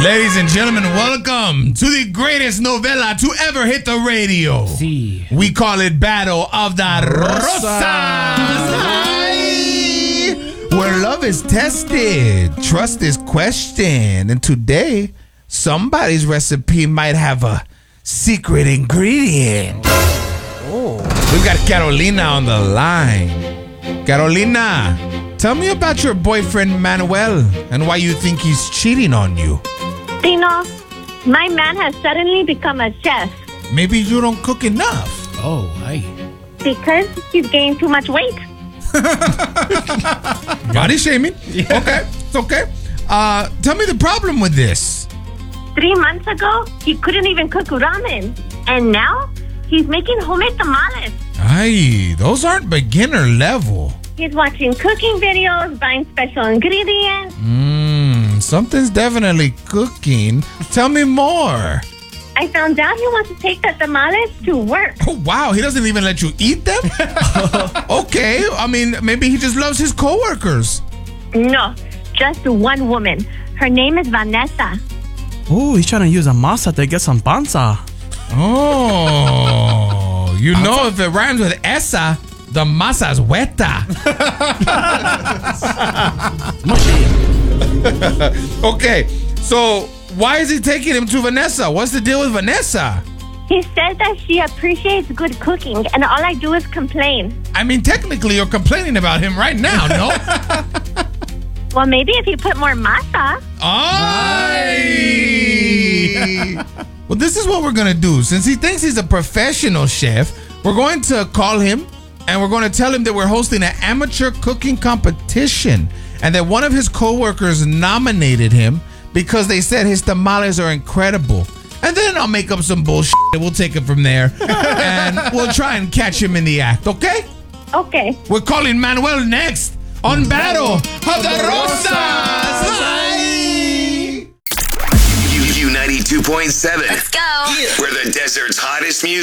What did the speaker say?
Ladies and gentlemen, welcome to the greatest novela to ever hit the radio. Sí. We call it Battle of the Rosas. Where love is tested, trust is questioned, and today, somebody's recipe might have a secret ingredient. Oh. We've got Carolina on the line. Carolina, tell me about your boyfriend Manuel and why you think he's cheating on you. Tino, my man has suddenly become a chef Maybe you don't cook enough. Oh, ay. because he's gained too much weight. Body shaming? Yeah. Okay, it's okay. Tell me the problem with this. 3 months ago, he couldn't even cook ramen. And now, he's making homemade tamales. Ay, those aren't beginner level. He's watching cooking videos, buying special ingredients. Something's definitely cooking. Tell me more. I found out he wants to take the tamales to work. Oh, wow, he doesn't even let you eat them? Okay, I mean, maybe he just loves his coworkers. No, just one woman. Her name is Vanessa. Oh, he's trying to use a masa to get some panza. Oh, you know if it rhymes with esa, the masa's weta. Okay, so why is he taking him to Vanessa? What's the deal with Vanessa? He said that she appreciates good cooking, and all I do is complain. I mean, technically, you're complaining about him right now, no? Well, maybe if he put more masa. Aye. Well, this is what we're going to do. Since he thinks he's a professional chef, we're going to call him and we're going to tell him that we're hosting an amateur cooking competition and that one of his coworkers nominated him because they said his tamales are incredible. And then I'll make up some bullshit and we'll take it from there. And we'll try and catch him in the act, okay? Okay. We're calling Manuel next on Battle of the Rosas. U92.7. Let's go. Where the desert's hottest music